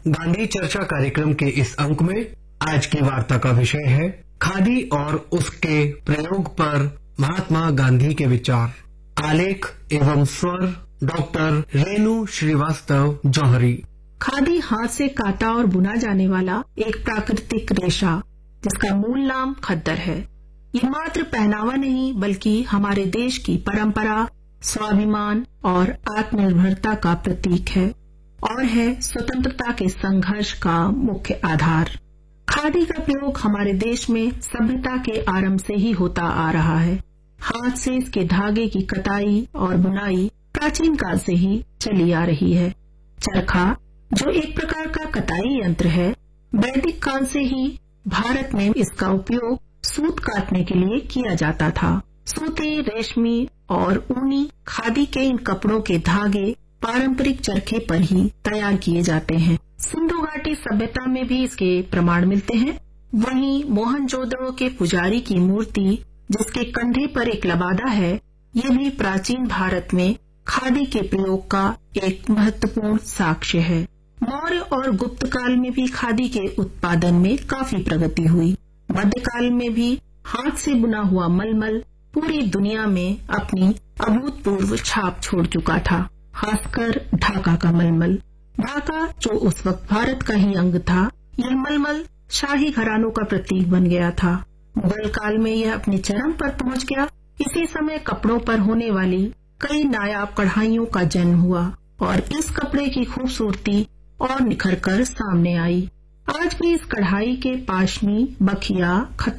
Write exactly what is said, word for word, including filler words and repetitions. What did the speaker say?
गांधी चर्चा कार्यक्रम के इस अंक में आज की वार्ता का विषय है खादी और उसके प्रयोग पर महात्मा गांधी के विचार। आलेख एवं स्वर डॉक्टर रेणु श्रीवास्तव जौहरी। खादी हाथ से काटा और बुना जाने वाला एक प्राकृतिक रेशा जिसका मूल नाम खद्दर है। ये मात्र पहनावा नहीं बल्कि हमारे देश की परंपरा, स्वाभिमान और आत्मनिर्भरता का प्रतीक है और है स्वतंत्रता के संघर्ष का मुख्य आधार। खादी का प्रयोग हमारे देश में सभ्यता के आरंभ से ही होता आ रहा है। हाथ से इसके धागे की कताई और बुनाई प्राचीन काल से ही चली आ रही है। चरखा, जो एक प्रकार का कताई यंत्र है, वैदिक काल से ही भारत में इसका उपयोग सूत काटने के लिए किया जाता था। सूती, रेशमी और ऊनी खादी के इन कपड़ों के धागे पारंपरिक चरखे पर ही तैयार किए जाते हैं। सिंधु घाटी सभ्यता में भी इसके प्रमाण मिलते हैं। वहीं मोहनजोदड़ो के पुजारी की मूर्ति जिसके कंधे पर एक लबादा है, ये भी प्राचीन भारत में खादी के प्रयोग का एक महत्वपूर्ण साक्ष्य है। मौर्य और गुप्त काल में भी खादी के उत्पादन में काफी प्रगति हुई। मध्यकाल में भी हाथ से बुना हुआ मलमल पूरी दुनिया में अपनी अभूतपूर्व छाप छोड़ चुका था, खासकर ढाका का मलमल। ढाका, जो उस वक्त भारत का ही अंग था, यह मलमल शाही घरानों का प्रतीक बन गया था। मुगल काल में यह अपने चरम पर पहुंच गया। इसी समय कपड़ों पर होने वाली कई नायाब कढ़ाइयों का जन्म हुआ और इस कपड़े की खूबसूरती और निखर कर सामने आई। आज भी इस कढ़ाई के पाशमी, बखिया,